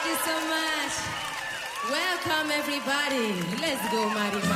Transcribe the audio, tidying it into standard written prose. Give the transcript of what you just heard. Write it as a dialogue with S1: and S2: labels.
S1: you so much. Welcome, everybody. Let's go, Marima.